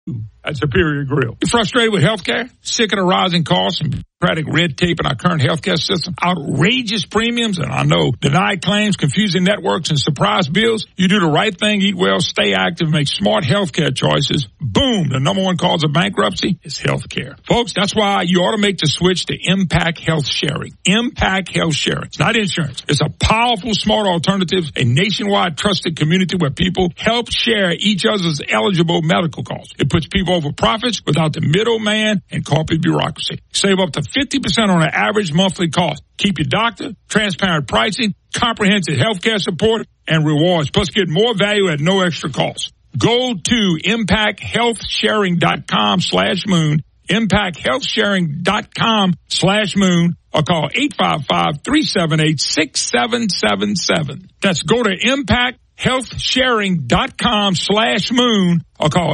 at Superior Grill. You frustrated with healthcare? Sick of the rising costs and bureaucratic red tape in our current healthcare system? Outrageous premiums, and I know denied claims, confusing networks, and surprise bills? You do the right thing, eat well, stay active, make smart healthcare choices. Boom! The number one cause of bankruptcy is healthcare. Folks, that's why you ought to make the switch to Impact Health Sharing. Impact Health Sharing. It's not insurance. It's a powerful, smart alternative, a nationwide trusted community where people help share each other's eligible medical costs. It puts people over profits without the middleman and corporate bureaucracy. Save up to 50% on an average monthly cost. Keep your doctor, transparent pricing, comprehensive healthcare support, and rewards. Plus, get more value at no extra cost. Go to impacthealthsharing.com/moon, impacthealthsharing.com/moon, or call 855-378-6777. That's go to impacthealthsharing.com/moon, or call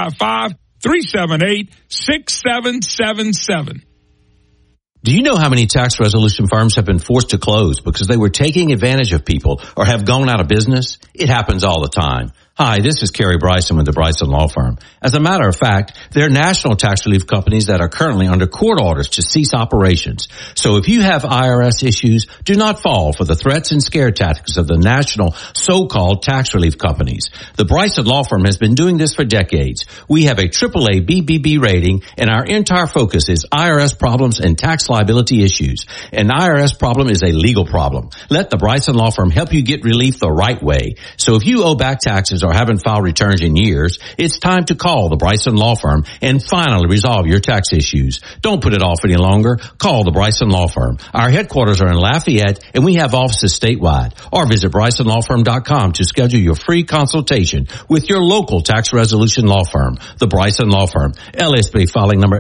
855-378-6777. Do you know how many tax resolution firms have been forced to close because they were taking advantage of people or have gone out of business? It happens all the time. Hi, this is Kerry Bryson with the Bryson Law Firm. As a matter of fact, there are national tax relief companies that are currently under court orders to cease operations. So if you have IRS issues, do not fall for the threats and scare tactics of the national so-called tax relief companies. The Bryson Law Firm has been doing this for decades. We have a AAA BBB rating, and our entire focus is IRS problems and tax liability issues. An IRS problem is a legal problem. Let the Bryson Law Firm help you get relief the right way. So if you owe back taxes or haven't filed returns in years, it's time to call the Bryson Law Firm and finally resolve your tax issues. Don't put it off any longer. Call the Bryson Law Firm. Our headquarters are in Lafayette, and we have offices statewide. Or visit BrysonLawFirm.com to schedule your free consultation with your local tax resolution law firm. The Bryson Law Firm, LSB filing number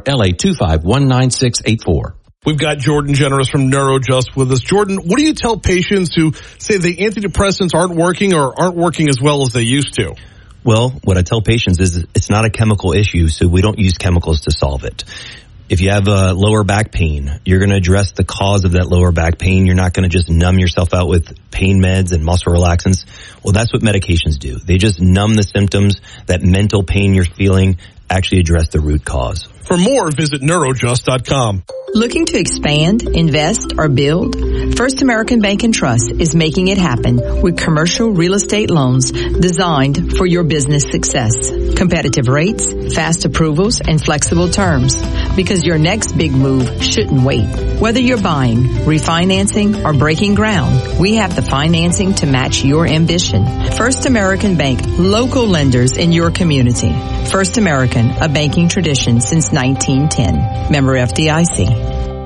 LA2519684. We've got Jordan Generous from NeuroJust with us. Jordan, what do you tell patients who say the antidepressants aren't working or aren't working as well as they used to? Well, what I tell patients is it's not a chemical issue, so we don't use chemicals to solve it. If you have a lower back pain, you're going to address the cause of that lower back pain. You're not going to just numb yourself out with pain meds and muscle relaxants. Well, that's what medications do. They just numb the symptoms. That mental pain you're feeling, actually address the root cause. For more, visit neurojust.com. Looking to expand, invest, or build? First American Bank and Trust is making it happen with commercial real estate loans designed for your business success. Competitive rates, fast approvals, and flexible terms. Because your next big move shouldn't wait. Whether you're buying, refinancing, or breaking ground, we have the financing to match your ambition. First American Bank, local lenders in your community. First American, a banking tradition since 1910. Member FDIC.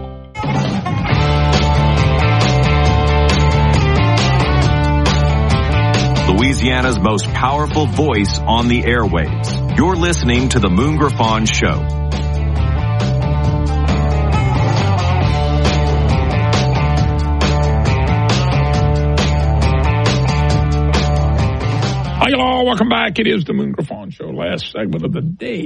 Louisiana's most powerful voice on the airwaves. You're listening to The Moon Griffon Show. Hi, y'all. Welcome back. It is The Moon Griffon Show. Last segment of the day.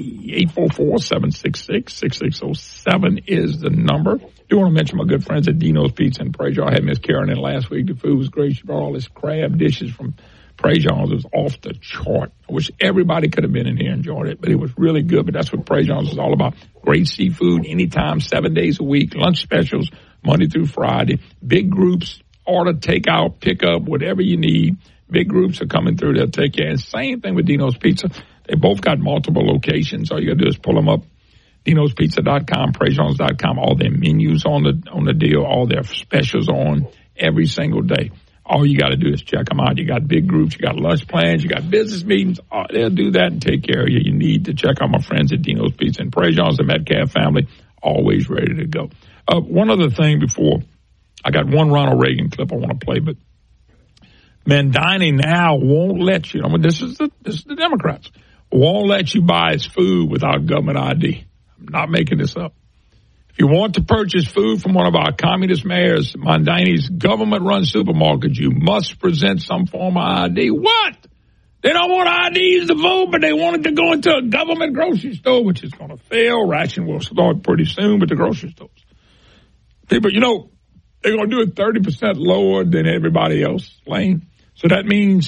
844-766-6607 is the number. Do want to mention my good friends at Dino's Pizza and Praise Y'all. I had Miss Karen in last week. The food was great. She brought all this crab dishes from Praise Y'all's. It was off the chart. I wish everybody could have been in here and enjoyed it, but it was really good. But that's what Praise Y'all's is all about. Great seafood anytime, 7 days a week. Lunch specials, Monday through Friday. Big groups, order, takeout, pick up, whatever you need. Big groups are coming through. They'll take care. And same thing with Dino's Pizza. They both got multiple locations. All you got to do is pull them up. Dino'sPizza.com, PraiseJones.com. All their menus on the deal. All their specials on every single day. All you got to do is check them out. You got big groups. You got lunch plans. You got business meetings. They'll do that and take care of you. You need to check out my friends at Dino's Pizza and Praise Jones, the Metcalf family, always ready to go. One other thing before I got one Ronald Reagan clip I want to play, but Mandini now won't let you. I mean, this is the Democrats won't let you buy his food without government ID. I'm not making this up. If you want to purchase food from one of our communist mayors, Mandini's government-run supermarket, you must present some form of ID. What? They don't want IDs to vote, but they wanted to go into a government grocery store, which is going to fail. Ration will start pretty soon with the grocery stores. People, they're going to do it 30% lower than everybody else, Lane. So that means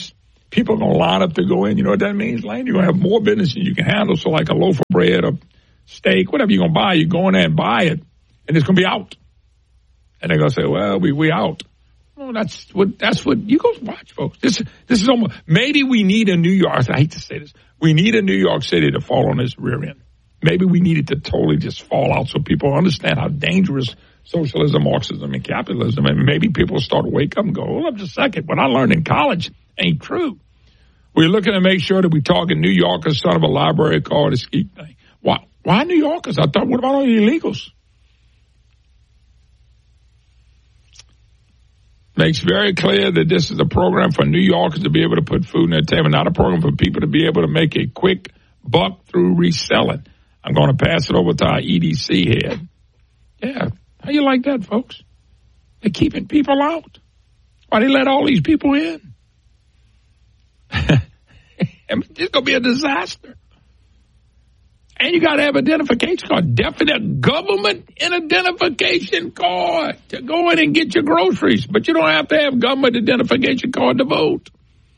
People are going to line up to go in. You know what that means, Lane? You're going to have more business than you can handle. So like a loaf of bread or steak, whatever you're going to buy, you go in there and buy it, and it's going to be out. And they're going to say, well, we out. Well, that's what you go watch, folks. This is almost, maybe we need a New York, I hate to say this, we need a New York City to fall on its rear end. Maybe we need it to totally just fall out so people understand how dangerous socialism, Marxism, and capitalism, and maybe people start to wake up and go, hold up just a second, what I learned in college ain't true. We're looking to make sure that we target New Yorkers, son of a library card, a ski thing. Why New Yorkers? I thought, what about all the illegals? Makes very clear that this is a program for New Yorkers to be able to put food on their table, not a program for people to be able to make a quick buck through reselling. I'm going to pass it over to our EDC head. Yeah, how you like that, folks? They're keeping people out. Why they let all these people in? It's going to be a disaster. And you got to have identification card, definite government identification card to go in and get your groceries. But you don't have to have government identification card to vote.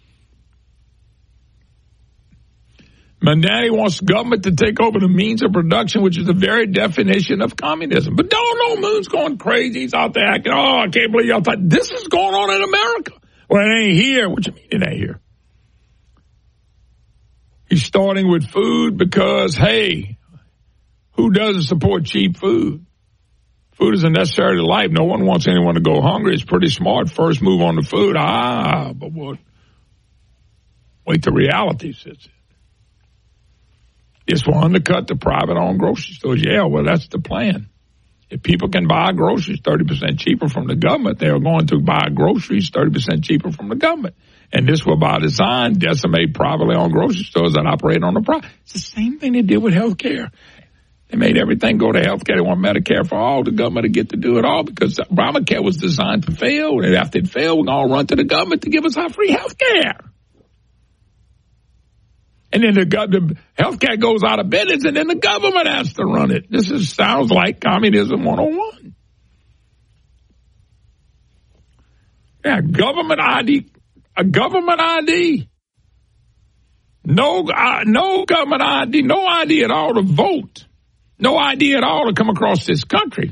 Mandani wants government to take over the means of production, which is the very definition of communism. But don't know, Moon's going crazy. He's out there acting, I can't believe y'all thought this is going on in America. Well, it ain't here. What you mean it ain't here? He's starting with food because, hey, who doesn't support cheap food? Food is a necessary to life. No one wants anyone to go hungry. It's pretty smart. First move on to food. But what? Wait till reality sits in. This will undercut the private-owned grocery stores. Yeah, well, that's the plan. If people can buy groceries 30% cheaper from the government, they are going to buy groceries 30% cheaper from the government. And this will, by design, decimate privately owned grocery stores that operate on the profit. It's the same thing they did with health care. They made everything go to health care. They want Medicare for all. The government to get to do it all because Obamacare was designed to fail. And after it failed, we're going to run to the government to give us our free health care. And then the health care goes out of business, and then the government has to run it. This sounds like communism 101. Yeah, government ID. A government ID. No government ID. No ID at all to vote. No ID at all to come across this country.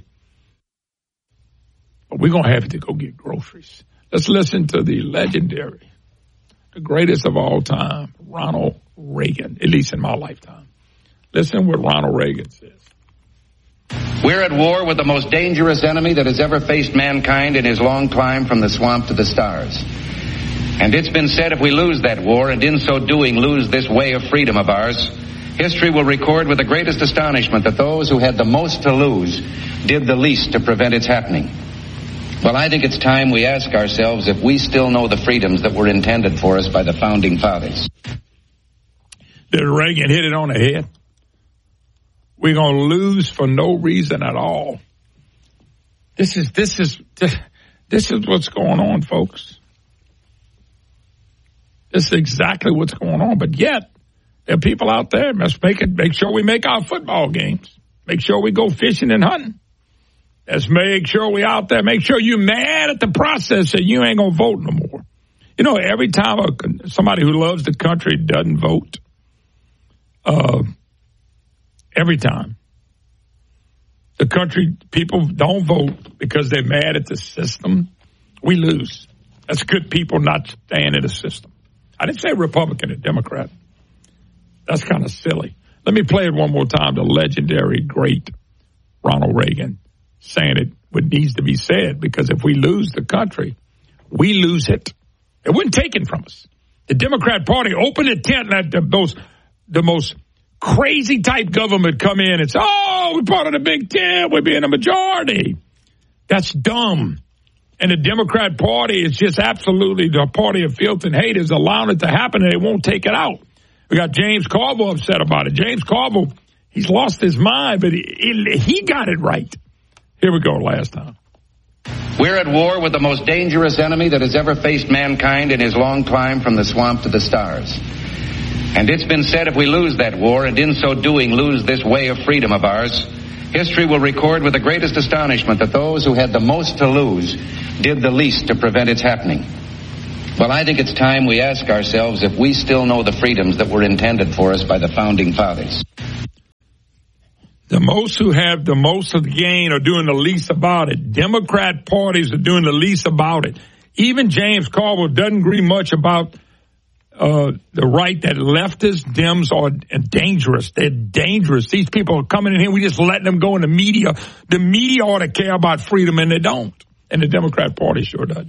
But we're going to have to go get groceries. Let's listen to the legendary, the greatest of all time, Ronald Reagan, at least in my lifetime. Listen what Ronald Reagan says. We're at war with the most dangerous enemy that has ever faced mankind in his long climb from the swamp to the stars. And it's been said if we lose that war, and in so doing lose this way of freedom of ours, history will record with the greatest astonishment that those who had the most to lose did the least to prevent its happening. Well, I think it's time we ask ourselves if we still know the freedoms that were intended for us by the founding fathers. Did Reagan hit it on the head? We're going to lose for no reason at all. This is what's going on, folks. This is exactly what's going on. But yet, there are people out there must make sure we make our football games. Make sure we go fishing and hunting. Let's make sure we out there. Make sure you're mad at the process that you ain't going to vote no more. You know, every time somebody who loves the country doesn't vote, every time the country people don't vote because they're mad at the system, we lose. That's good people not staying in the system. I didn't say Republican or Democrat. That's kind of silly. Let me play it one more time. The legendary, great Ronald Reagan saying it what needs to be said, because if we lose the country, we lose it. It wasn't taken from us. The Democrat Party opened a tent and let the most crazy type government come in and say, we're part of the Big Ten, we're being a majority. That's dumb. And the Democrat Party is just absolutely the party of filth and hate, is allowing it to happen, and they won't take it out. We got James Carville upset about it. James Carville, he's lost his mind, but he got it right. Here we go, last time. We're at war with the most dangerous enemy that has ever faced mankind in his long climb from the swamp to the stars. And it's been said if we lose that war, and in so doing lose this way of freedom of ours, history will record with the greatest astonishment that those who had the most to lose did the least to prevent its happening. Well, I think it's time we ask ourselves if we still know the freedoms that were intended for us by the Founding Fathers. The most who have the most of the gain are doing the least about it. Democrat parties are doing the least about it. Even James Carville doesn't agree much about the right that leftist Dems are dangerous. They're dangerous. These people are coming in here. We just let them go in the media. The media ought to care about freedom, and they don't. And the Democrat Party sure does.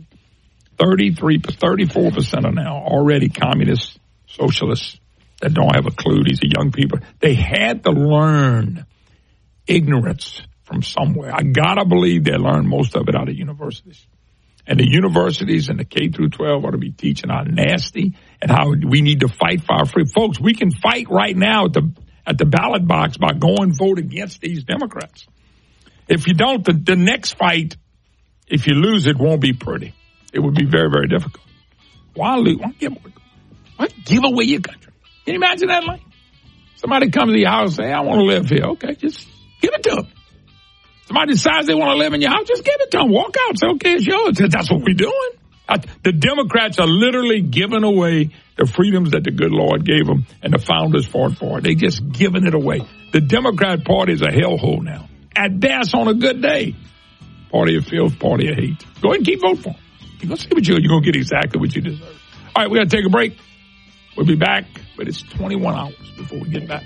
34% are now already communist socialists that don't have a clue. These are young people. They had to learn ignorance from somewhere. I gotta believe they learned most of it out of universities. And the universities and the K through 12 ought to be teaching how nasty and how we need to fight for our freedom. Folks, we can fight right now at the ballot box by going vote against these Democrats. If you don't, the next fight, if you lose, it won't be pretty. It would be very, very difficult. Why lose? Why give away your country? Can you imagine that? Like somebody comes to your house and say, I want to live here. Okay, just give it to them. Somebody decides they want to live in your house, just give it to them. Walk out. Say, okay, it's yours. That's what we're doing. The Democrats are literally giving away the freedoms that the good Lord gave them and the founders fought for. They just giving it away. The Democrat Party is a hellhole now. At best, on a good day. Party of filth, party of hate. Go ahead and keep voting for them. You're going to see what you're going to get exactly what you deserve. All right, we got to take a break. We'll be back, but it's 21 hours before we get back.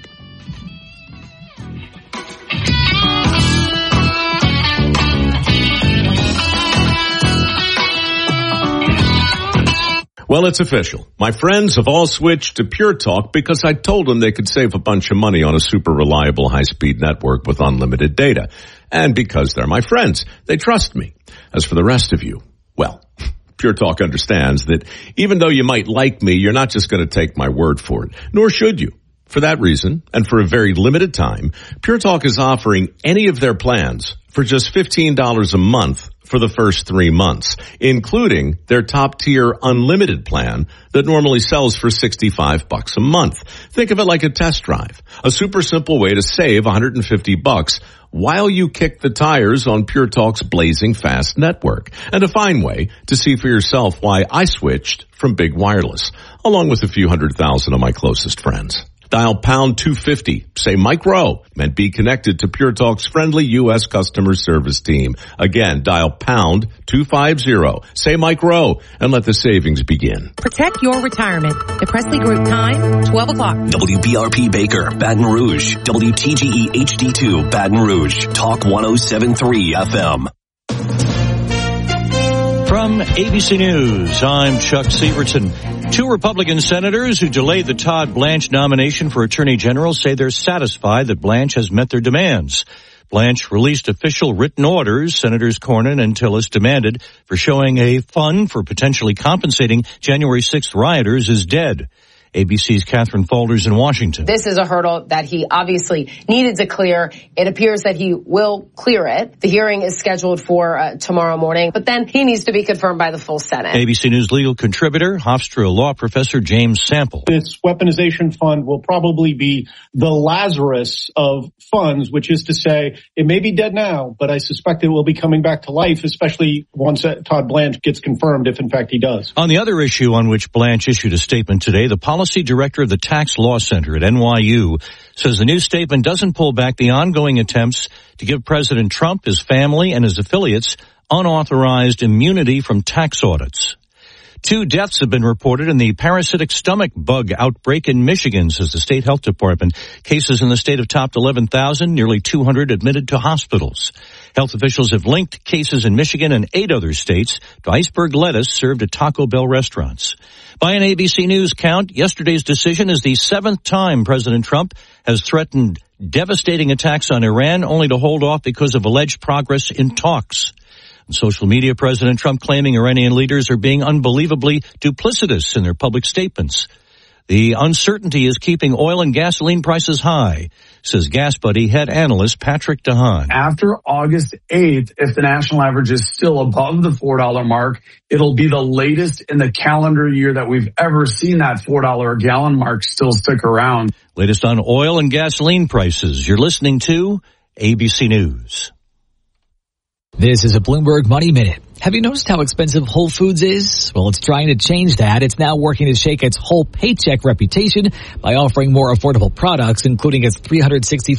Well, it's official. My friends have all switched to Pure Talk because I told them they could save a bunch of money on a super reliable high-speed network with unlimited data. And because they're my friends, they trust me. As for the rest of you, well, Pure Talk understands that even though you might like me, you're not just going to take my word for it, nor should you. For that reason, and for a very limited time, Pure Talk is offering any of their plans for just $15 a month for the first 3 months, including their top-tier unlimited plan that normally sells for $65 a month. Think of it like a test drive, a super simple way to save $150 while you kick the tires on Pure Talk's blazing fast network, and a fine way to see for yourself why I switched from Big Wireless, along with a few 100,000 of my closest friends. Dial pound 250, say Mike Rowe, and be connected to Pure Talk's friendly U.S. customer service team. Again, dial pound 250, say Mike Rowe, and let the savings begin. Protect your retirement. The Presley Group time, 12 o'clock. WBRP Baker, Baton Rouge. WTGE HD2, Baton Rouge. Talk 107.3 FM. From ABC News, I'm Chuck Sievertson. 2 Republican senators who delayed the Todd Blanche nomination for Attorney General say they're satisfied that Blanche has met their demands. Blanche released official written orders Senators Cornyn and Tillis demanded for showing a fund for potentially compensating January 6th rioters is dead. ABC's Catherine Faulders in Washington. This is a hurdle that he obviously needed to clear. It appears that he will clear it. The hearing is scheduled for tomorrow morning, but then he needs to be confirmed by the full Senate. ABC News legal contributor, Hofstra law professor James Sample. This weaponization fund will probably be the Lazarus of funds, which is to say it may be dead now, but I suspect it will be coming back to life, especially once Todd Blanche gets confirmed, if in fact he does. On the other issue on which Blanche issued a statement today, the policy director of the Tax Law Center at NYU says the new statement doesn't pull back the ongoing attempts to give President Trump, his family, and his affiliates unauthorized immunity from tax audits. 2 deaths have been reported in the parasitic stomach bug outbreak in Michigan, says the state health department. Cases in the state have topped 11,000, nearly 200 admitted to hospitals. Health officials have linked cases in Michigan and 8 other states to iceberg lettuce served at Taco Bell restaurants. By an ABC News count, yesterday's decision is the 7th time President Trump has threatened devastating attacks on Iran, only to hold off because of alleged progress in talks. On social media, President Trump claiming Iranian leaders are being unbelievably duplicitous in their public statements. The uncertainty is keeping oil and gasoline prices high, says GasBuddy head analyst Patrick DeHaan. After August 8th, if the national average is still above the $4 mark, it'll be the latest in the calendar year that we've ever seen that $4 a gallon mark still stick around. Latest on oil and gasoline prices. You're listening to ABC News. This is a Bloomberg Money Minute. Have you noticed how expensive Whole Foods is? Well, it's trying to change that. It's now working to shake its whole paycheck reputation by offering more affordable products, including its $365